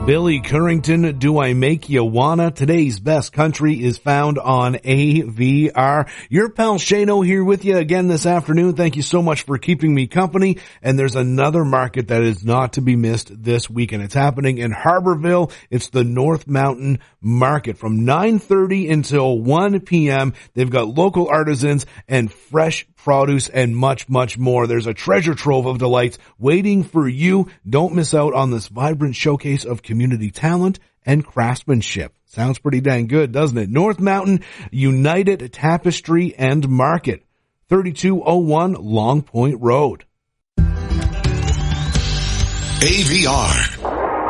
Billy Currington, Do I Make You Wanna? Today's best country is found on AVR. Your pal Shano here with you again this afternoon. Thank you so much for keeping me company. And there's another market that is not to be missed this weekend. It's happening in Harborville. It's the North Mountain Market from 9:30 until 1 p.m. They've got local artisans and fresh produce and much, much more. There's a treasure trove of delights waiting for you. Don't miss out on this vibrant showcase of community talent and craftsmanship. Sounds pretty dang good, doesn't it? North Mountain United Tapestry and Market, 3201 Long Point Road. AVR,